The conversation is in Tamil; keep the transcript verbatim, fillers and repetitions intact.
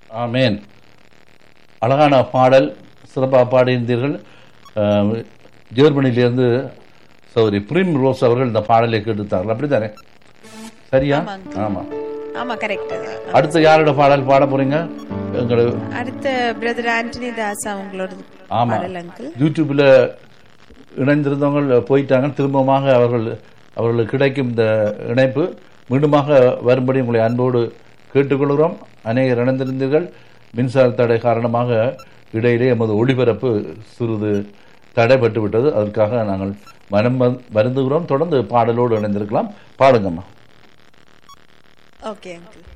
ஆமேன். அழகான பாடல், சிறப்பாக பாடியிருந்தீர்கள். அஹ், ஜெர்மனியிலிருந்து சௌரி பிரிம் ரோஸ் அவர்கள் இந்த பாடலை கேட்டுத்தார்கள், அப்படித்தானே? சரியா? ஆமா ஆமா, கரெக்ட். அடுத்து யாரோட பாடல் பாட போறீங்க? எங்களுக்கு அடுத்த பிரதர் ஆண்டனி தாஸ் அவங்களோட ஆமா, பாடல் அங்கிள். யூடியூப்ல இணைந்திருந்தவங்க போயிட்டாங்க. திரும்பமாக அவர்கள் அவர்களுக்கு கிடைக்கும் இந்த இணைப்பு மீண்டுமாக வரும்படி உங்களை அன்போடு கேட்டுக்கொள்கிறோம். அநேகர் இணைந்திருந்தீர்கள். மின்சார தடை காரணமாக இடையிலே எமது ஒளிபரப்பு சிறிது தடைப்பட்டு விட்டது. அதற்காக நாங்கள் மனம் வருந்துகிறோம். தொடர்ந்து பாடலோடு இணைந்திருக்கலாம். பாடுங்கம்மா. Okay uncle.